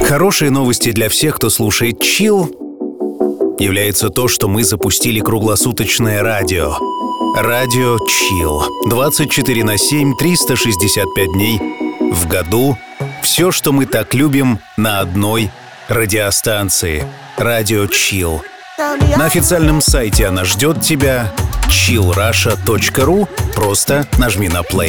Хорошие новости для всех, кто слушает Chill, является то, что мы запустили круглосуточное радио. Радио Chill. 24/7, 365 дней в году. Все, что мы так любим, на одной радиостанции. Радио Chill. На официальном сайте она ждет тебя. chillrusha.ru. Просто нажми на play.